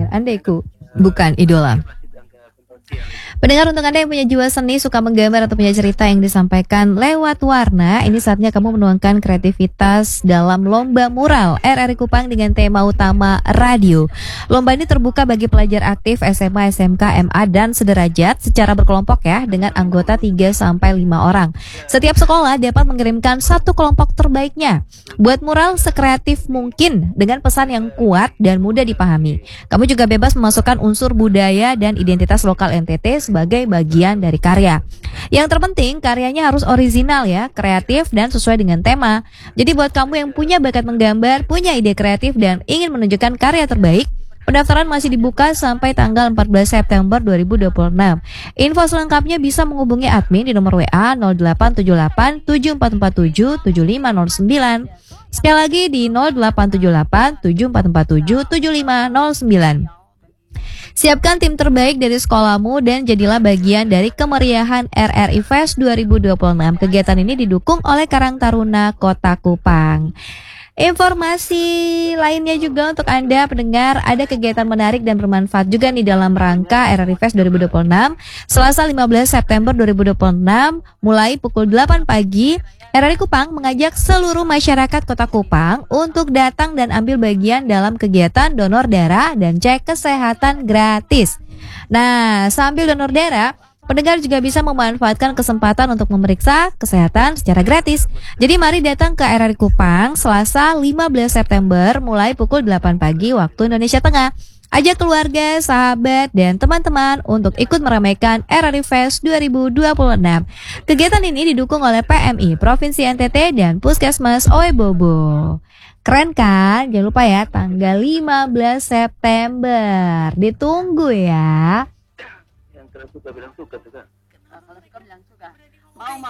andaiku bukan idola. Pendengar, untuk Anda yang punya jiwa seni, suka menggambar atau punya cerita yang disampaikan lewat warna, ini saatnya kamu menuangkan kreativitas dalam lomba mural RRI Kupang dengan tema utama radio. Lomba ini terbuka bagi pelajar aktif SMA, SMK, MA, dan sederajat secara berkelompok ya, dengan anggota 3-5 orang. Setiap sekolah dapat mengirimkan satu kelompok terbaiknya. Buat mural sekreatif mungkin dengan pesan yang kuat dan mudah dipahami. Kamu juga bebas memasukkan unsur budaya dan identitas lokal NTT sebagai bagian dari karya. Yang terpenting, karyanya harus original ya, kreatif dan sesuai dengan tema. Jadi buat kamu yang punya bakat menggambar, punya ide kreatif dan ingin menunjukkan karya terbaik, pendaftaran masih dibuka sampai tanggal 14 September 2026. Info selengkapnya bisa menghubungi admin di nomor WA 0878 7447 7509. Sekali lagi di 0878 7447 7509. Siapkan tim terbaik dari sekolahmu dan jadilah bagian dari kemeriahan RRI Fest 2026. Kegiatan ini didukung oleh Karang Taruna Kota Kupang. Informasi lainnya juga untuk Anda pendengar, ada kegiatan menarik dan bermanfaat juga nih dalam rangka RRI Fest 2026. Selasa 15 September 2026 mulai pukul 8 pagi, RRI Kupang mengajak seluruh masyarakat Kota Kupang untuk datang dan ambil bagian dalam kegiatan donor darah dan cek kesehatan gratis. Nah, sambil donor darah, pendengar juga bisa memanfaatkan kesempatan untuk memeriksa kesehatan secara gratis. Jadi mari datang ke RRI Kupang Selasa 15 September mulai pukul 8 pagi waktu Indonesia Tengah. Ajak keluarga, sahabat, dan teman-teman untuk ikut meramaikan RRI Fest 2026. Kegiatan ini didukung oleh PMI Provinsi NTT dan Puskesmas Oebobo. Keren kan? Jangan lupa ya, tanggal 15 September. Ditunggu ya. Yang suka bilang suka juga. Kalau suka bilang suka. Mau